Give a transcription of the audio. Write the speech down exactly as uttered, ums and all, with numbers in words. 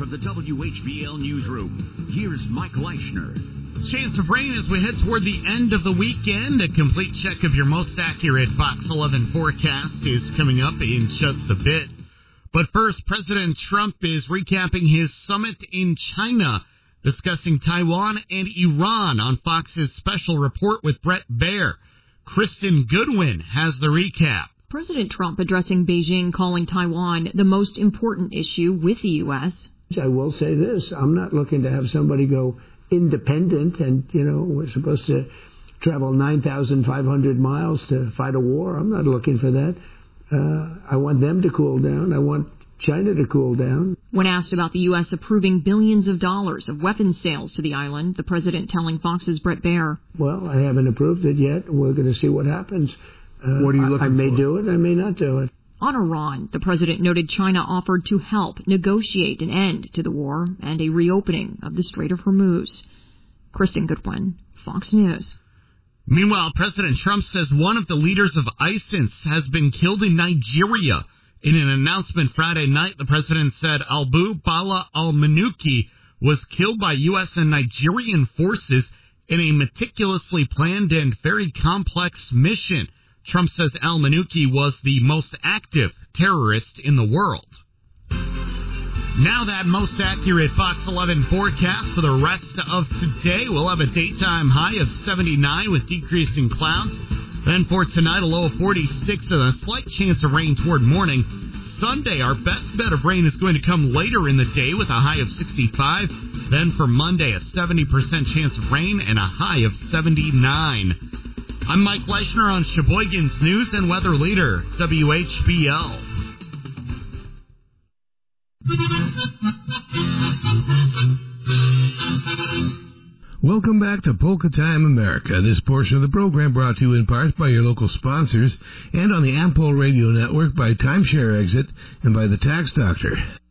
from the W H B L Newsroom, here's Mike Leischner. Chance of rain as we head toward the end of the weekend. A complete check of your most accurate Fox eleven forecast is coming up in just a bit. But first, President Trump is recapping his summit in China, discussing Taiwan and Iran on Fox's special report with Bret Baier. Kristen Goodwin has the recap. President Trump addressing Beijing, calling Taiwan the most important issue with the U S. I will say this. I'm not looking to have somebody go independent and, you know, we're supposed to travel nine thousand five hundred miles to fight a war. I'm not looking for that. Uh, I want them to cool down. I want China to cool down. When asked about the U S approving billions of dollars of weapons sales to the island, the president telling Fox's Bret Baier. Well, I haven't approved it yet. We're going to see what happens. Uh, what are you looking I, I may for? do it. I may not do it. On Iran, the president noted China offered to help negotiate an end to the war and a reopening of the Strait of Hormuz. Kristen Goodwin, Fox News. Meanwhile, President Trump says one of the leaders of ISIS has been killed in Nigeria. In an announcement Friday night, the president said Abu Bala al-Manuki was killed by U S and Nigerian forces in a meticulously planned and very complex mission. Trump says al-Manuki was the most active terrorist in the world. Now that most accurate Fox eleven forecast for the rest of today. We'll have a daytime high of seventy-nine with decreasing clouds. Then for tonight, a low of forty-six and a slight chance of rain toward morning. Sunday, our best bet of rain is going to come later in the day with a high of sixty-five. Then for Monday, a seventy percent chance of rain and a high of seventy-nine. I'm Mike Leischner on Sheboygan's News and Weather Leader, W H B L. Welcome back to Polka Time America. This portion of the program brought to you in part by your local sponsors and on the Ampol Radio Network by Timeshare Exit and by the Tax Doctor.